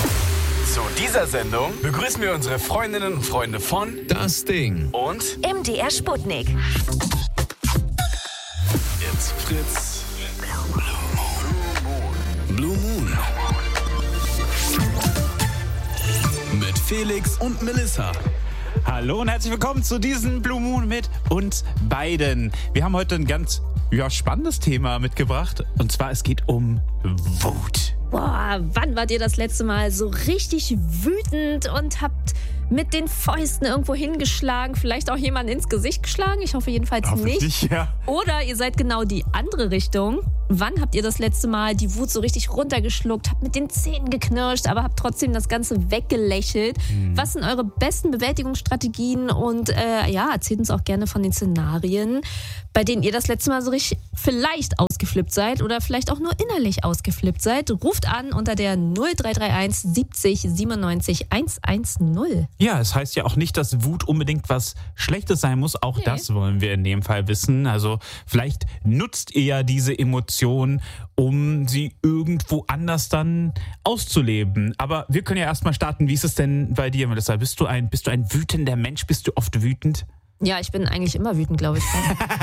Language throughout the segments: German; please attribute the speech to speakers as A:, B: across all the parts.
A: Zu dieser Sendung begrüßen wir unsere Freundinnen und Freunde von
B: Das Ding
A: und
C: MDR Sputnik.
A: It's Fritz. Blue Moon. Mit Felix und Melissa.
D: Hallo und herzlich willkommen zu diesem Blue Moon mit uns beiden. Wir haben heute ein ganz spannendes Thema mitgebracht. Und zwar, es geht um Wut.
E: Boah, wann wart ihr das letzte Mal so richtig wütend und habt mit den Fäusten irgendwo hingeschlagen, vielleicht auch jemanden ins Gesicht geschlagen? Ich hoffe jedenfalls nicht.
D: Ja.
E: Oder ihr seid genau die andere Richtung. Wann habt ihr das letzte Mal die Wut so richtig runtergeschluckt, habt mit den Zähnen geknirscht, aber habt trotzdem das Ganze weggelächelt? Was sind eure besten Bewältigungsstrategien? Und erzählt uns auch gerne von den Szenarien, bei denen ihr das letzte Mal so richtig vielleicht ausgeflippt seid oder vielleicht auch nur innerlich ausgeflippt seid. Ruft an unter der 0331 70 97 110.
D: Ja, es heißt ja auch nicht, dass Wut unbedingt was Schlechtes sein muss. Auch das wollen wir in dem Fall wissen. Also vielleicht nutzt ihr ja diese Emotion, um sie irgendwo anders dann auszuleben. Aber wir können ja erstmal starten. Wie ist es denn bei dir, Melissa? Bist du ein wütender Mensch? Bist du oft wütend?
E: Ja, ich bin eigentlich immer wütend, glaube ich.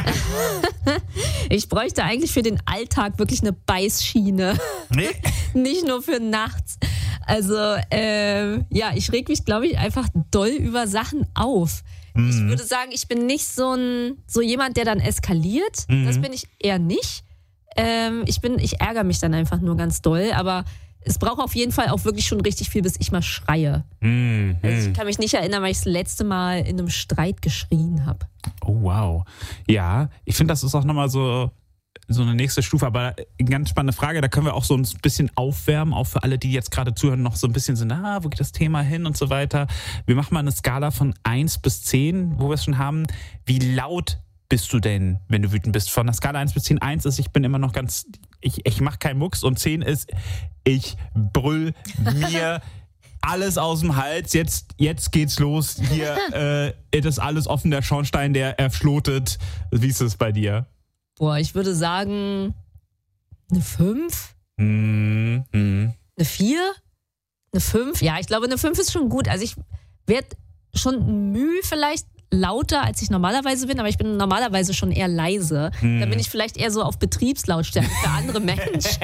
E: Ich bräuchte eigentlich für den Alltag wirklich eine Beißschiene. Nee. Nicht nur für nachts. Also, ich reg mich, glaube ich, einfach doll über Sachen auf. Ich würde sagen, ich bin nicht so jemand, der dann eskaliert. Das bin ich eher nicht. Ich ärgere mich dann einfach nur ganz doll, aber es braucht auf jeden Fall auch wirklich schon richtig viel, bis ich mal schreie. Also ich kann mich nicht erinnern, weil ich das letzte Mal in einem Streit geschrien habe.
D: Oh, wow. Ja, ich finde, das ist auch nochmal so eine nächste Stufe, aber eine ganz spannende Frage, da können wir auch so ein bisschen aufwärmen, auch für alle, die jetzt gerade zuhören, noch so ein bisschen sind, wo geht das Thema hin und so weiter. Wir machen mal eine Skala von 1 bis 10, wo wir es schon haben. Wie laut bist du denn, wenn du wütend bist? Von der Skala 1 bis 10, 1 ist, ich bin immer noch ich mache keinen Mucks, und 10 ist, ich brüll mir alles aus dem Hals, jetzt geht's los, hier ist alles offen, der Schornstein, der erflotet. Wie ist es bei dir?
E: Boah, ich würde sagen, eine 5? Eine 4? Eine 5? Ja, ich glaube, eine 5 ist schon gut. Also ich werde schon Mühe vielleicht lauter, als ich normalerweise bin, aber ich bin normalerweise schon eher leise. Da bin ich vielleicht eher so auf Betriebslautstärke für andere Menschen.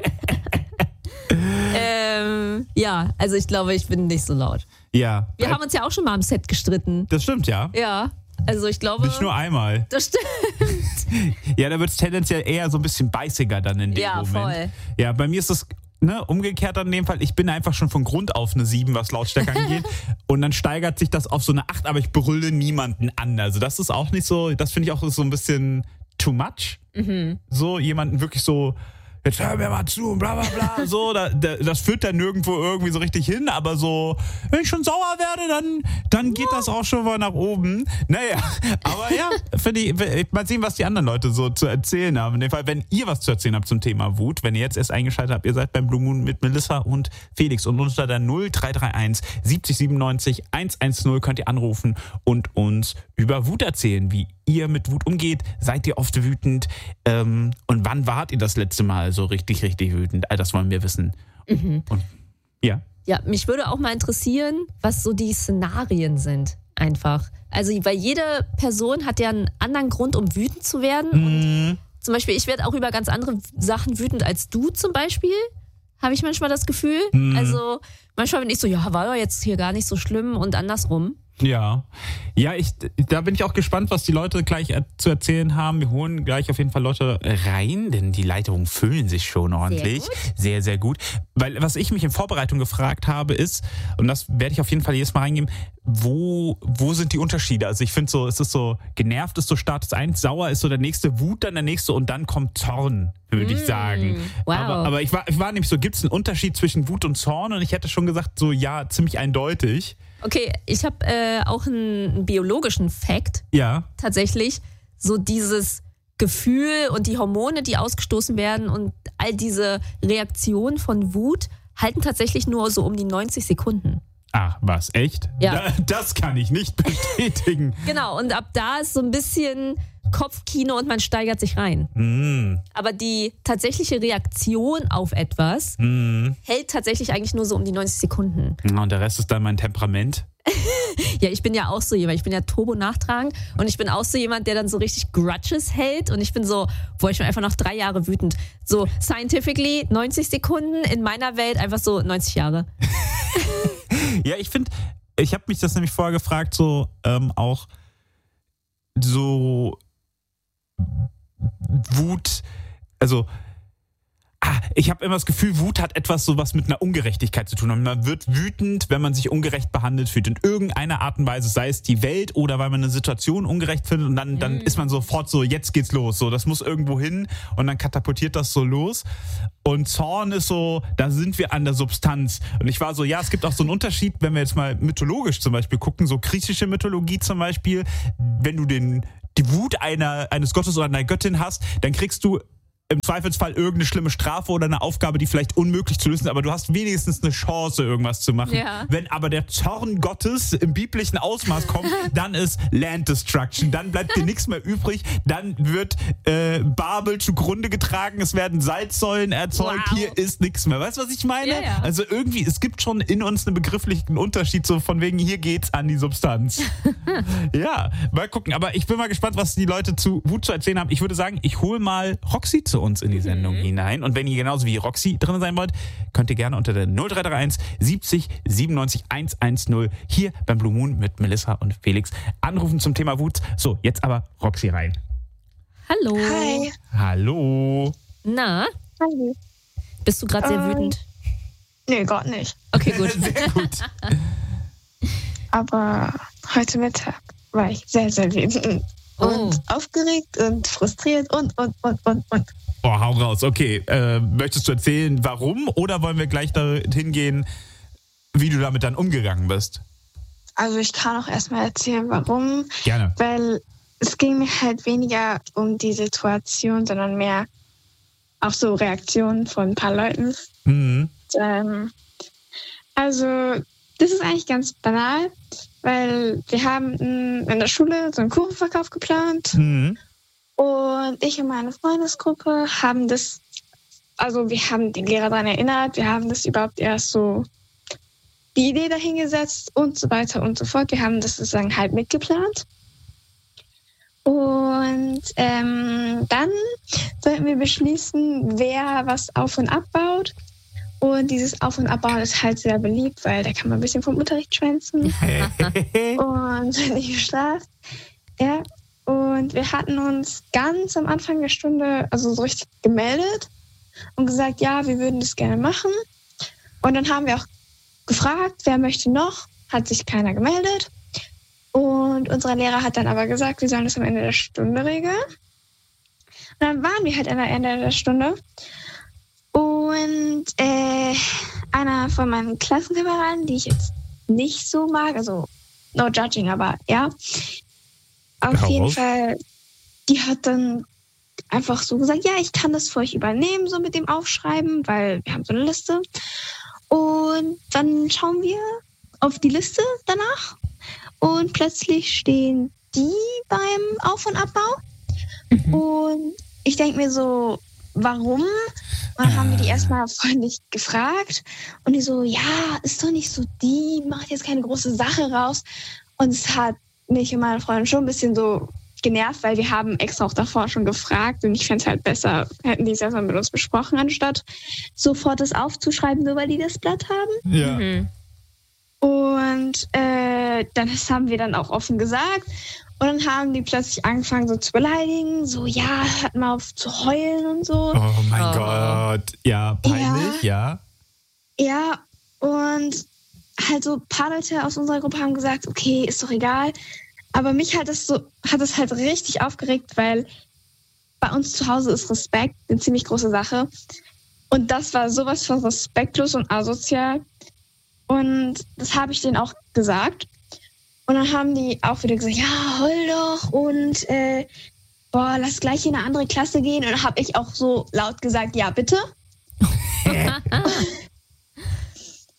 E: Also ich glaube, ich bin nicht so laut.
D: Ja.
E: Wir haben uns ja auch schon mal am Set gestritten.
D: Das stimmt, ja.
E: Ja, also ich glaube...
D: Nicht nur einmal.
E: Das stimmt.
D: Ja, da wird es tendenziell eher so ein bisschen beißiger dann in dem Moment. Ja, voll. Ja, bei mir ist das umgekehrt in dem Fall. Ich bin einfach schon von Grund auf eine 7, was Lautstärke angeht. Und dann steigert sich das auf so eine 8, aber ich brülle niemanden an. Also das ist auch nicht so, das finde ich auch so ein bisschen too much. So jemanden wirklich so, jetzt hör mir mal zu und bla bla bla. So, das führt dann nirgendwo irgendwie so richtig hin, aber so, wenn ich schon sauer werde, dann geht das auch schon mal nach oben. Naja, aber ja, finde ich, mal sehen, was die anderen Leute so zu erzählen haben. In dem Fall, wenn ihr was zu erzählen habt zum Thema Wut, wenn ihr jetzt erst eingeschaltet habt, ihr seid beim Blue Moon mit Melissa und Felix, und unter der 0331 70 97 110 könnt ihr anrufen und uns über Wut erzählen, wie ihr mit Wut umgeht. Seid ihr oft wütend? Und wann wart ihr das letzte Mal so richtig, richtig wütend? All das wollen wir wissen. Und, ja? Ja, mich würde auch mal interessieren, was so die Szenarien sind. Einfach. Also, weil jede Person hat ja einen anderen Grund, um wütend zu werden. Und zum Beispiel, ich werde auch über ganz andere Sachen wütend als du zum Beispiel. Habe ich manchmal das Gefühl. Also, manchmal bin ich so, ja, war doch jetzt hier gar nicht so schlimm, und andersrum. Ja, da bin ich auch gespannt, was die Leute gleich zu erzählen haben. Wir holen gleich auf jeden Fall Leute rein, denn die Leitungen füllen sich schon ordentlich. Sehr, sehr gut. Weil was ich mich in Vorbereitung gefragt habe ist, und das werde ich auf jeden Fall jedes Mal reingeben, wo sind die Unterschiede? Also ich finde so, es ist so, genervt ist so Status 1, sauer ist so der nächste, Wut dann der nächste, und dann kommt Zorn, würde ich sagen. Wow. Aber ich war nämlich so, gibt es einen Unterschied zwischen Wut und Zorn? Und ich hätte schon gesagt, so ja, ziemlich eindeutig. Okay, ich habe auch einen biologischen Fact. Ja. Tatsächlich, so dieses Gefühl und die Hormone, die ausgestoßen werden und all diese Reaktionen von Wut halten tatsächlich nur so um die 90 Sekunden. Ach, was, echt?
E: Ja.
D: Das kann ich nicht bestätigen.
E: Genau, und ab da ist so ein bisschen Kopfkino und man steigert sich rein. Aber die tatsächliche Reaktion auf etwas hält tatsächlich eigentlich nur so um die 90 Sekunden.
D: Und der Rest ist dann mein Temperament?
E: Ja, ich bin ja auch so jemand, ich bin ja turbo-nachtragend und ich bin auch so jemand, der dann so richtig Grudges hält und ich bin so, ich bin einfach noch 3 Jahre wütend. So scientifically 90 Sekunden, in meiner Welt einfach so 90 Jahre.
D: Ja, ich habe mich das nämlich vorher gefragt, so auch so Wut, also ich habe immer das Gefühl, Wut hat etwas so was mit einer Ungerechtigkeit zu tun. Und man wird wütend, wenn man sich ungerecht behandelt fühlt. In irgendeiner Art und Weise, sei es die Welt oder weil man eine Situation ungerecht findet. Und dann ist man sofort so, jetzt geht's los. So, das muss irgendwo hin und dann katapultiert das so los. Und Zorn ist so, da sind wir an der Substanz. Und ich war so, ja, es gibt auch so einen Unterschied, wenn wir jetzt mal mythologisch zum Beispiel gucken, so griechische Mythologie zum Beispiel. Wenn du die Wut eines Gottes oder einer Göttin hast, dann kriegst du im Zweifelsfall irgendeine schlimme Strafe oder eine Aufgabe, die vielleicht unmöglich zu lösen ist, aber du hast wenigstens eine Chance, irgendwas zu machen. Ja. Wenn aber der Zorn Gottes im biblischen Ausmaß kommt, dann ist Land Destruction, dann bleibt dir nichts mehr übrig, dann wird Babel zugrunde getragen, es werden Salzsäulen erzeugt, Hier ist nichts mehr. Weißt du, was ich meine? Ja, ja. Also irgendwie, es gibt schon in uns einen begrifflichen Unterschied, so von wegen, hier geht's an die Substanz. Ja, mal gucken. Aber ich bin mal gespannt, was die Leute zu Wut zu erzählen haben. Ich würde sagen, ich hole mal Roxy zu uns in die Sendung hinein. Und wenn ihr genauso wie Roxy drin sein wollt, könnt ihr gerne unter der 0331 70 97 110 hier beim Blue Moon mit Melissa und Felix anrufen zum Thema Wut. So, jetzt aber Roxy rein.
E: Hallo.
B: Hi.
D: Hallo.
E: Na?
B: Hi.
E: Bist du gerade sehr wütend?
B: Nee, Gott nicht.
E: Okay, gut.
D: Sehr gut.
B: Aber heute Mittag war ich sehr, sehr wütend. Und aufgeregt und frustriert und.
D: Boah, hau raus. Okay, möchtest du erzählen, warum? Oder wollen wir gleich dahin gehen, wie du damit dann umgegangen bist?
B: Also ich kann auch erstmal erzählen, warum.
D: Gerne.
B: Weil es ging mir halt weniger um die Situation, sondern mehr auch so Reaktionen von ein paar Leuten.
D: Mhm.
B: Also das ist eigentlich ganz banal, weil wir haben in der Schule so einen Kuchenverkauf geplant.
D: Mhm.
B: Und ich und meine Freundesgruppe haben wir haben den Lehrer daran erinnert, wir haben das überhaupt erst so die Idee dahingesetzt und so weiter und so fort. Wir haben das sozusagen halt mitgeplant. Und dann sollten wir beschließen, wer was auf- und abbaut. Und dieses Auf- und Abbauen ist halt sehr beliebt, weil da kann man ein bisschen vom Unterricht schwänzen. Und nicht geschlafen. Ja. Und wir hatten uns ganz am Anfang der Stunde also so richtig gemeldet und gesagt, ja, wir würden das gerne machen. Und dann haben wir auch gefragt, wer möchte noch, hat sich keiner gemeldet. Und unser Lehrer hat dann aber gesagt, wir sollen das am Ende der Stunde regeln. Und dann waren wir halt am Ende der Stunde. Und einer von meinen Klassenkameraden, die ich jetzt nicht so mag, also no judging, aber ja, auf jeden Fall, die hat dann einfach so gesagt, ja, ich kann das für euch übernehmen, so mit dem Aufschreiben, weil wir haben so eine Liste. Und dann schauen wir auf die Liste danach und plötzlich stehen die beim Auf- und Abbau. Und ich denke mir so, warum? Und dann haben wir die erstmal freundlich gefragt und die so, ja, ist doch nicht so, die macht jetzt keine große Sache raus. Und es hat mich und meine Freundin schon ein bisschen so genervt, weil wir haben extra auch davor schon gefragt und ich fände es halt besser, hätten die es erstmal mit uns besprochen, anstatt sofort das aufzuschreiben, nur weil die das Blatt haben.
D: Ja.
B: Und das haben wir dann auch offen gesagt. Und dann haben die plötzlich angefangen so zu beleidigen, so, ja, hört mal auf zu heulen und so.
D: Oh mein Gott. Ja, peinlich, ja.
B: Ja, und halt so ein paar Leute aus unserer Gruppe haben gesagt, okay, ist doch egal. Aber mich hat es halt richtig aufgeregt, weil bei uns zu Hause ist Respekt eine ziemlich große Sache. Und das war sowas von respektlos und asozial. Und das habe ich denen auch gesagt. Und dann haben die auch wieder gesagt, ja, heul doch und lass gleich in eine andere Klasse gehen. Und dann habe ich auch so laut gesagt, ja, bitte.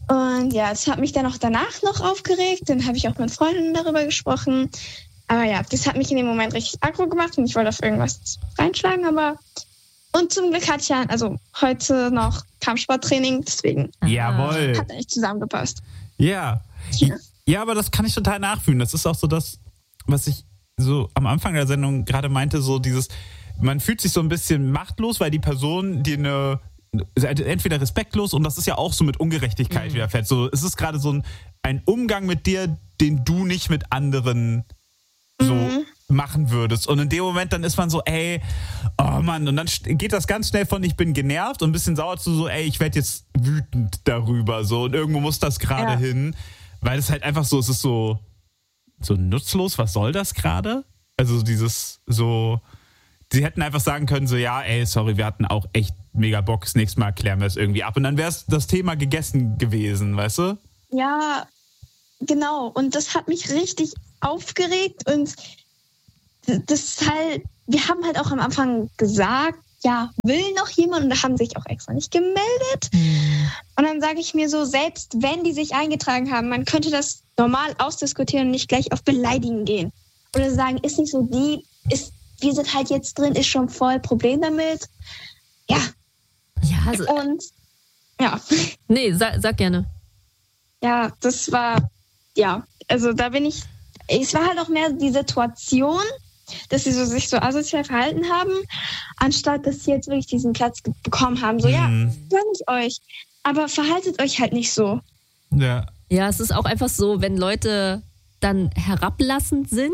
B: Und ja, das hat mich dann auch danach noch aufgeregt. Dann habe ich auch mit Freunden darüber gesprochen. Aber ja, das hat mich in dem Moment richtig aggro gemacht und ich wollte auf irgendwas reinschlagen. Und zum Glück hatte ich ja heute noch Kampfsporttraining, deswegen
D: Jawohl.
B: Hat eigentlich zusammengepasst.
D: Ja, aber das kann ich total nachfühlen. Das ist auch so das, was ich so am Anfang der Sendung gerade meinte, so dieses, man fühlt sich so ein bisschen machtlos, weil die Person dir entweder respektlos und das ist ja auch so mit Ungerechtigkeit widerfährt. So, es ist gerade so ein Umgang mit dir, den du nicht mit anderen so machen würdest. Und in dem Moment dann ist man so, ey, oh Mann, und dann geht das ganz schnell von ich bin genervt und ein bisschen sauer zu so, ey, ich werde jetzt wütend darüber. So, und irgendwo muss das gerade hin, weil es halt einfach so, es ist so nutzlos, was soll das gerade? Also dieses so, sie hätten einfach sagen können, so, ja, ey, sorry, wir hatten auch echt mega Bock, das nächste Mal klären wir es irgendwie ab. Und dann wäre es das Thema gegessen gewesen, weißt du?
B: Ja, genau. Und das hat mich richtig aufgeregt und das ist halt, wir haben halt auch am Anfang gesagt, ja, will noch jemand und da haben sich auch extra nicht gemeldet. Und dann sage ich mir so, selbst wenn die sich eingetragen haben, man könnte das normal ausdiskutieren und nicht gleich auf Beleidigen gehen. Oder sagen, ist nicht so wir sind halt jetzt drin, ist schon voll Problem damit. Ja.
E: Ja, also.
B: Und, ja.
E: Nee, sag gerne.
B: Ja, das war, also da es war halt auch mehr die Situation, dass sie sich so asozial verhalten haben, anstatt dass sie jetzt wirklich diesen Platz bekommen haben. So, ja, gönn ich euch, aber verhaltet euch halt nicht so.
D: Ja.
E: Ja, es ist auch einfach so, wenn Leute dann herablassend sind,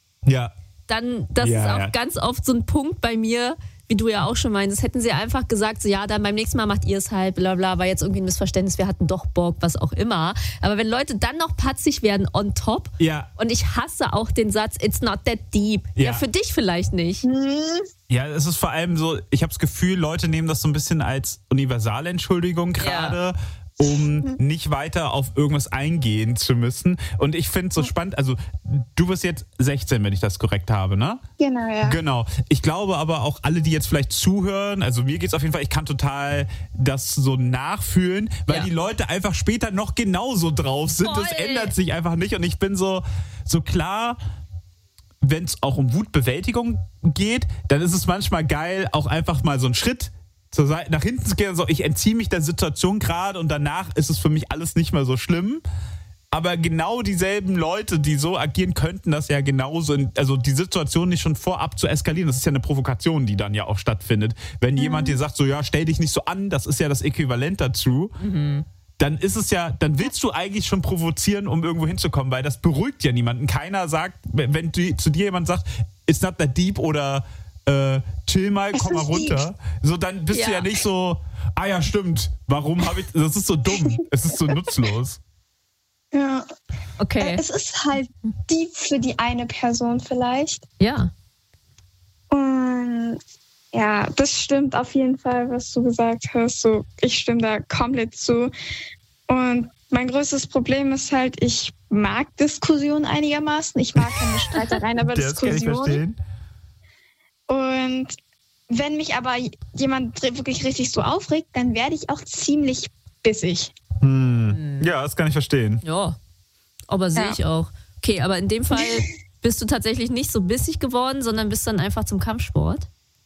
E: dann, das ist auch ganz oft so ein Punkt bei mir, wie du ja auch schon meinst, hätten sie einfach gesagt, so ja, dann beim nächsten Mal macht ihr es halt, bla bla, war jetzt irgendwie ein Missverständnis, wir hatten doch Bock, was auch immer. Aber wenn Leute dann noch patzig werden on top, und ich hasse auch den Satz, it's not that deep. Ja, für dich vielleicht nicht.
D: Ja, es ist vor allem so, ich habe das Gefühl, Leute nehmen das so ein bisschen als Universalentschuldigung gerade, um nicht weiter auf irgendwas eingehen zu müssen. Und ich finde es so spannend, also du bist jetzt 16, wenn ich das korrekt habe, ne?
B: Genau, ja.
D: Genau. Ich glaube aber auch alle, die jetzt vielleicht zuhören, also mir geht's auf jeden Fall, ich kann total das so nachfühlen, weil die Leute einfach später noch genauso drauf sind.
E: Voll.
D: Das ändert sich einfach nicht und ich bin so klar, wenn es auch um Wutbewältigung geht, dann ist es manchmal geil, auch einfach mal so einen Schritt zur Seite, nach hinten zu gehen, so ich entziehe mich der Situation gerade und danach ist es für mich alles nicht mehr so schlimm. Aber genau dieselben Leute, die so agieren, könnten das ja genauso, also die Situation nicht schon vorab zu eskalieren. Das ist ja eine Provokation, die dann ja auch stattfindet. Wenn jemand dir sagt, so ja, stell dich nicht so an, das ist ja das Äquivalent dazu, dann ist es ja, dann willst du eigentlich schon provozieren, um irgendwo hinzukommen, weil das beruhigt ja niemanden. Keiner sagt, wenn zu dir jemand sagt, it's not that deep oder chill mal, komm mal runter. So, dann bist du ja nicht so, ja, stimmt, warum habe ich, das ist so dumm, es ist so nutzlos.
B: Ja.
E: Okay.
B: Es ist halt deep für die eine Person vielleicht.
E: Ja.
B: Und ja, das stimmt auf jeden Fall, was du gesagt hast. So, ich stimme da komplett zu. Und mein größtes Problem ist halt, ich mag Diskussionen einigermaßen. Ich mag keine Streitereien, aber
D: Das kann ich verstehen.
B: Und wenn mich aber jemand wirklich richtig so aufregt, dann werde ich auch ziemlich bissig.
D: Ja, das kann ich verstehen.
E: Ja, aber sehe ich auch. Okay, aber in dem Fall bist du tatsächlich nicht so bissig geworden, sondern bist dann einfach zum Kampfsport?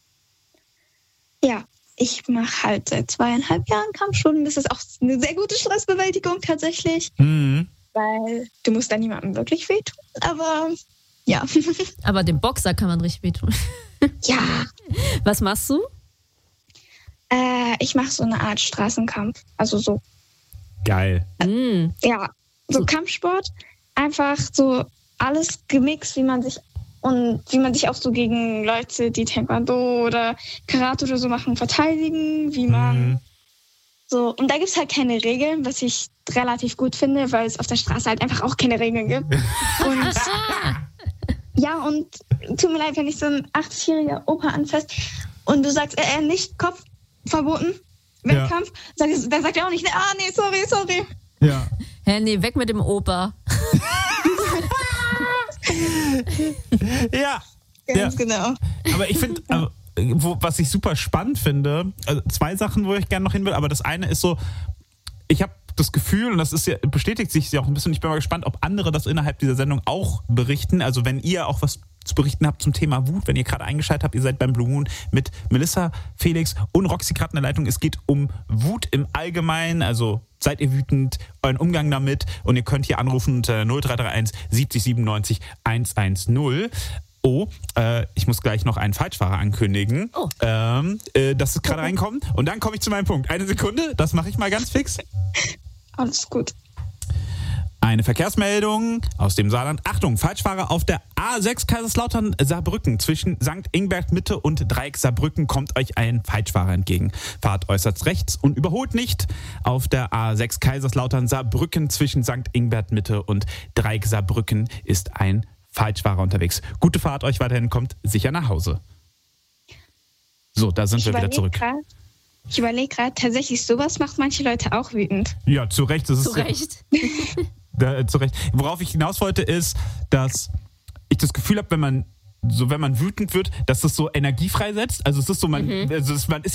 B: Ja, ich mache halt seit 2,5 Jahren Kampfsport und das ist auch eine sehr gute Stressbewältigung tatsächlich, weil du musst da niemandem wirklich wehtun, aber ja.
E: Aber dem Boxer kann man richtig wehtun.
B: Ja.
E: Was machst du?
B: Ich mache so eine Art Straßenkampf, also so.
D: Geil.
B: Ja, so Kampfsport, einfach so alles gemixt, wie man sich auch so gegen Leute, die Taekwondo oder Karate oder so machen, verteidigen, wie man so. Und da gibt es halt keine Regeln, was ich relativ gut finde, weil es auf der Straße halt einfach auch keine Regeln gibt. Und ja, und tut mir leid, wenn ich so ein 80-jähriger Opa anfasst und du sagst, nicht Kopf verboten, Wettkampf, dann sagt er auch nicht, nee, sorry.
E: Ja. Hä, nee, weg mit dem Opa.
D: Ja.
B: Ganz genau.
D: Aber ich finde, was ich super spannend finde, also 2 Sachen, wo ich gerne noch hin will, aber das eine ist so, ich habe das Gefühl, und das ist ja, bestätigt sich ja auch ein bisschen, ich bin mal gespannt, ob andere das innerhalb dieser Sendung auch berichten. Also wenn ihr auch was zu berichten habt zum Thema Wut, wenn ihr gerade eingeschaltet habt, ihr seid beim Blue Moon mit Melissa, Felix und Roxy gerade in der Leitung. Es geht um Wut im Allgemeinen, also seid ihr wütend, euren Umgang damit, und ihr könnt hier anrufen unter 0331 70 97 110. Oh, ich muss gleich noch einen Falschfahrer ankündigen. Oh. Das ist gerade reinkommen. Und dann komme ich zu meinem Punkt. Eine Sekunde, das mache ich mal ganz fix.
B: Alles gut.
D: Eine Verkehrsmeldung aus dem Saarland. Achtung, Falschfahrer auf der A6 Kaiserslautern-Saarbrücken. Zwischen St. Ingbert Mitte und Dreieck Saarbrücken kommt euch ein Falschfahrer entgegen. Fahrt äußerst rechts und überholt nicht. Auf der A6 Kaiserslautern-Saarbrücken zwischen St. Ingbert Mitte und Dreieck Saarbrücken ist ein Falschfahrer unterwegs. Gute Fahrt euch weiterhin, kommt sicher nach Hause. So, da sind wir wieder zurück.
B: Ich überlege gerade, tatsächlich, sowas macht manche Leute auch wütend.
D: Ja, zu Recht.
E: Zu Recht.
D: Zu Recht. Worauf ich hinaus wollte, ist, dass ich das Gefühl habe, wenn man wütend wird, dass das so Energie freisetzt. Also es ist so, man ist